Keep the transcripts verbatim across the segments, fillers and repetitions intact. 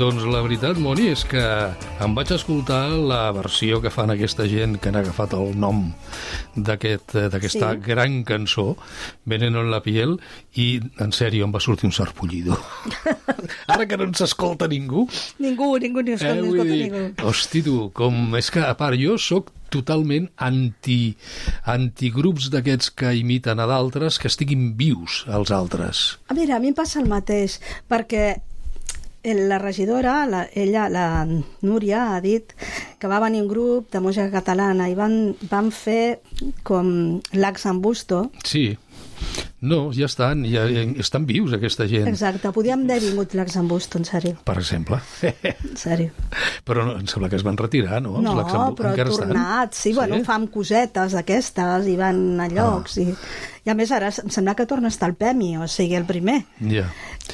Doncs la veritat, Moni, és que em vaig escoltar la versió que fan aquesta gent que han agafat el nom d'aquest, d'aquesta sí. gran cançó, Veneno en la piel, i, en sèrio, em va sortir un sarpullido. Ara que no ens escolta ningú... Ningú, ningú, ningú, eh, no escolta dir, ningú. Hosti, tu, com... És que, a part, jo sóc totalment anti, antigrups d'aquests que imiten a d'altres, que estiguin vius als altres. A veure, a mi em passa el mateix, perquè la regidora, la, ella, la Núria, ha dit que va venir un grup de música catalana i van, van fer com l'Ax en Busto. Sí. No, ja estan, ja, ja estan vius aquesta gent. Exacte, podíem haver vingut l'Ax en Busto, en sèrio. Per exemple. En sèrio. Però no, em sembla que es van retirar, no? No, però tornat, sí, sí, bueno, fan cosetes d'aquestes i van a llocs. Ah. I, I a més ara em sembla que torna a estar el Pemi, o sigui, el primer. Ja.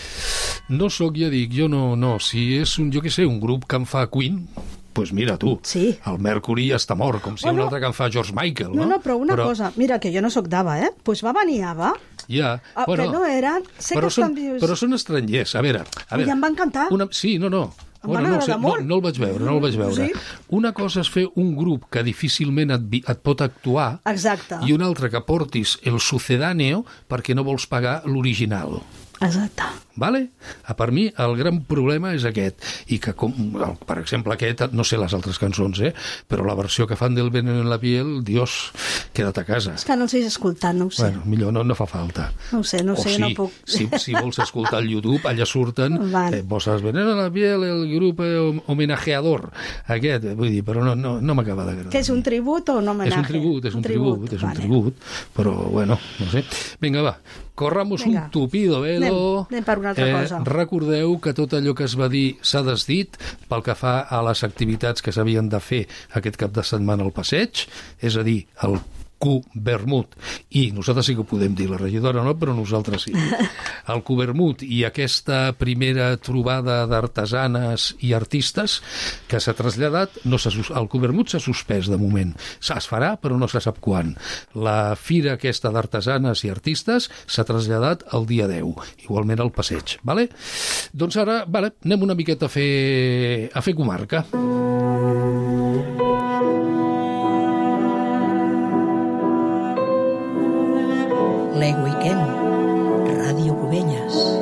No sóc, ja dic, jo no, no, si és un, jo què sé, un grup que em fa Queen, pues mira tu, sí. el Mercury ja està mort, com si bueno, un altre que en fa George Michael, no? No, no, però una però... cosa, mira, que jo no sóc d'Ava, eh? Pues va venir Ava, ja, ah, bueno, que no eren, sé però que són, estan vius. Però són estrangers, a veure... A veure I em van cantar. Una... Sí, no, no. Em bueno, van no, sé, agradar molt. No, no el vaig veure, no el vaig veure. Sí? Una cosa és fer un grup que difícilment et, et pot actuar. Exacte. I una altra que portis el sucedáneo perquè no vols pagar l'original. Exacte. Vale? A per mi el gran problema és aquest, i que com, per exemple aquest, no sé les altres cançons, eh? Però la versió que fan del Veneno en la piel, Dios, queda't a casa. És que no els he escoltat, no ho sé. Bueno, millor no, no fa falta. No ho sé, no ho sé, sí, no puc. Si, si vols escoltar el YouTube, allà surten, vale. eh, poses Veneno en la piel, el grup homenajeador, aquest, vull dir, però no, no, no m'acaba d'agradar. Que és un tribut o un homenatge? És un tribut, és un, un tribut, tribut, és vale. un tribut, però bueno, no sé. Vinga, va, corramos Vinga. un tupido velo. Anem, anem per una altra eh, cosa. Recordeu que tot allò que es va dir s'ha desdit pel que fa a les activitats que s'havien de fer aquest cap de setmana al passeig, és a dir, el Cu-Vermut, i nosaltres sí que ho podem dir, la regidora no, però nosaltres sí. El Cu-Vermut i aquesta primera trobada d'artesanes i artistes que s'ha traslladat, no el Cu-Vermut s'ha suspès de moment, es farà però no se sap quan. La fira aquesta d'artesanes i artistes s'ha traslladat el dia deu, igualment al passeig, vale? Doncs ara, vale, anem una miqueta a fer, a fer comarca. Le Weekend, Ràdio Cubelles.